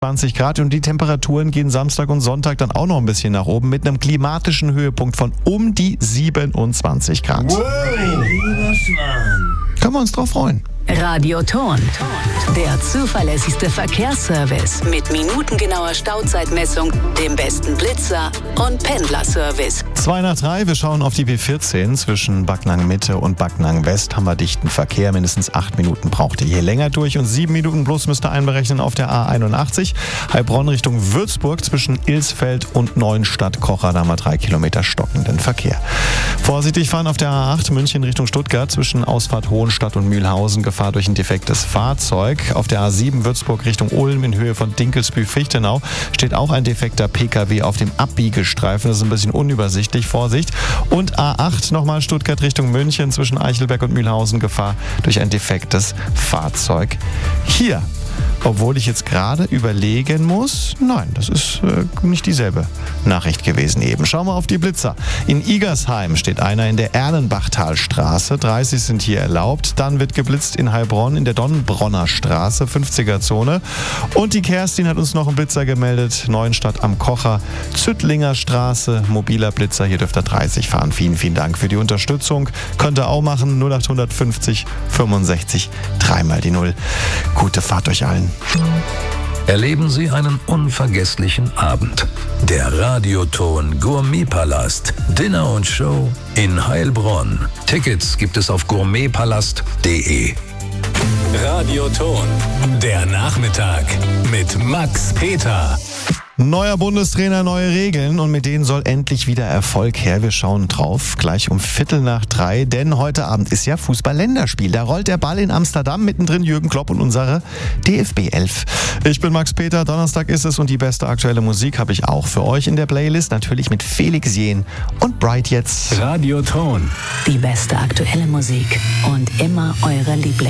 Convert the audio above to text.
20 Grad und die Temperaturen gehen Samstag und Sonntag dann auch noch ein bisschen nach oben mit einem klimatischen Höhepunkt von um die 27 Grad. Wow. Können wir uns drauf freuen. Radioton, der zuverlässigste Verkehrsservice mit minutengenauer Stauzeitmessung, dem besten Blitzer und Pendlerservice. 2 nach 3, wir schauen auf die B14 zwischen Backnang Mitte und Backnang West. Haben wir dichten Verkehr, mindestens 8 Minuten braucht ihr hier länger durch und 7 Minuten plus müsst ihr einberechnen auf der A81. Heilbronn Richtung Würzburg zwischen Ilsfeld und Neuenstadt-Kocher, da haben wir 3 Kilometer stockenden Verkehr. Vorsichtig fahren auf der A8 München Richtung Stuttgart zwischen Ausfahrt Hohenstadt und Mühlhausen. Gefahr durch ein defektes Fahrzeug. Auf der A7 Würzburg Richtung Ulm in Höhe von Dinkelsbühl-Fichtenau steht auch ein defekter PKW auf dem Abbiegestreifen. Das ist ein bisschen unübersichtlich. Vorsicht. Und A8 nochmal Stuttgart Richtung München zwischen Eichelberg und Mühlhausen. Gefahr durch ein defektes Fahrzeug. Hier. Obwohl ich jetzt gerade überlegen muss, nein, das ist nicht dieselbe Nachricht gewesen eben. Schauen wir auf die Blitzer. In Igersheim steht einer in der Erlenbachtalstraße. 30 sind hier erlaubt. Dann wird geblitzt in Heilbronn in der Donnbronner Straße, 50er-Zone. Und die Kerstin hat uns noch einen Blitzer gemeldet. Neuenstadt am Kocher, Züttlinger Straße, mobiler Blitzer. Hier dürft ihr 30 fahren. Vielen, vielen Dank für die Unterstützung. Könnt ihr auch machen. 0850 65 3 mal die 0. Gute Fahrt euch allen. Erleben Sie einen unvergesslichen Abend. Der Radioton Gourmetpalast, Dinner und Show in Heilbronn. Tickets gibt es auf gourmetpalast.de. Radioton, der Nachmittag mit Max Peter. Neuer Bundestrainer, neue Regeln und mit denen soll endlich wieder Erfolg her. Wir schauen drauf, gleich um 2:45, denn heute Abend ist ja Fußball-Länderspiel. Da rollt der Ball in Amsterdam, mittendrin Jürgen Klopp und unsere DFB 11. Ich bin Max Peter, Donnerstag ist es und die beste aktuelle Musik habe ich auch für euch in der Playlist. Natürlich mit Felix Jähn und Bright jetzt. Radioton. Die beste aktuelle Musik und immer eure Lieblinge.